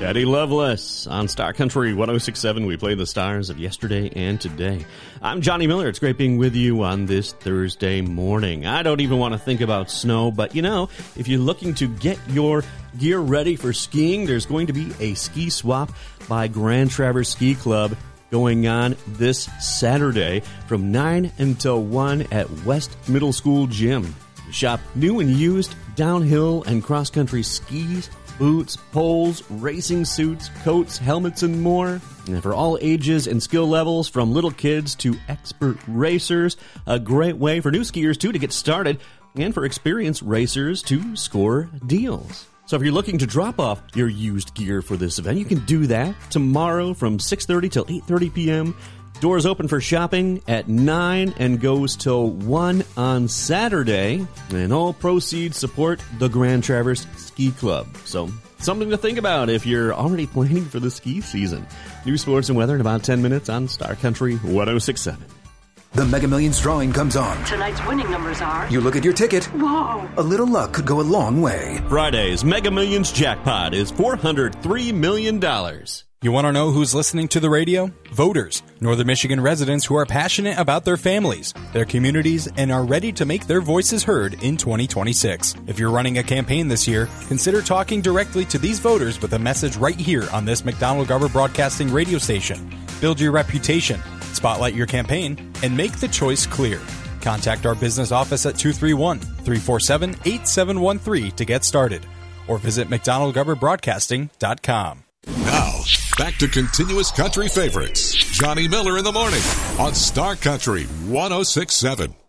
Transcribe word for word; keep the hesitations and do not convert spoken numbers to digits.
Eddie Loveless on Star Country one oh six point seven. We play the stars of yesterday and today. I'm Johnny Miller. It's great being with you on this Thursday morning. I don't even want to think about snow, but you know, if you're looking to get your gear ready for skiing, there's going to be a ski swap by Grand Traverse Ski Club going on this Saturday from nine until one at West Middle School Gym. Shop new and used downhill and cross-country skis, boots, poles, racing suits, coats, helmets, and more. And for all ages and skill levels, from little kids to expert racers, a great way for new skiers, too, to get started, and for experienced racers to score deals. So if you're looking to drop off your used gear for this event, you can do that tomorrow from six thirty till eight thirty p.m., Doors open for shopping at nine and goes till one on Saturday. And all proceeds support the Grand Traverse Ski Club. So, something to think about if you're already planning for the ski season. New sports and weather in about ten minutes on Star Country one oh six point seven. The Mega Millions drawing comes on. Tonight's winning numbers are... You look at your ticket. Whoa! A little luck could go a long way. Friday's Mega Millions jackpot is four hundred three million dollars. You want to know who's listening to the radio? Voters, Northern Michigan residents who are passionate about their families, their communities, and are ready to make their voices heard in twenty twenty-six. If you're running a campaign this year, consider talking directly to these voters with a message right here on this McDonald-Garver Broadcasting radio station. Build your reputation, spotlight your campaign, and make the choice clear. Contact our business office at two three one, three four seven, eight seven one three to get started, or visit mcdonald garver broadcasting dot com. Now, back to continuous country favorites. Johnny Miller in the morning on Star Country one oh six point seven.